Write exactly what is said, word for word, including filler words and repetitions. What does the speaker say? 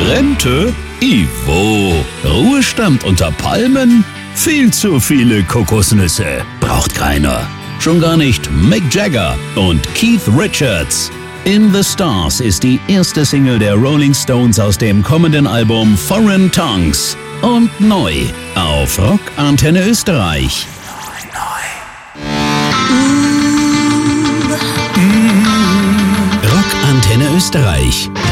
Rente? Ivo. Ruhestand unter Palmen? Viel zu viele Kokosnüsse. Braucht keiner. Schon gar nicht Mick Jagger und Keith Richards. In the Stars ist die erste Single der Rolling Stones aus dem kommenden Album Foreign Tongues. Und neu auf Rock Antenne Österreich. Rock Antenne Österreich.